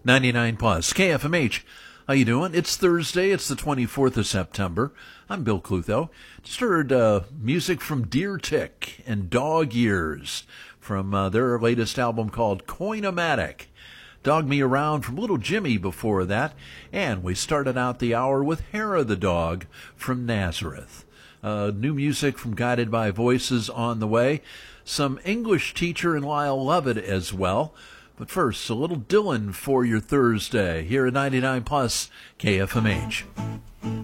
99 plus KFMH. How you doing? It's Thursday. It's the 24th of September. I'm Bill Clutho. Just heard music from Deer Tick and Dog Years from their latest album called Coin-O-Matic. Dog Me Around from Little Jimmy before that. And we started out the hour with Hera the Dog from Nazareth. New music from Guided by Voices on the way. Some English teacher and Lyle Lovett as well. But first, a little Dylan for your Thursday here at 99 plus KFMH.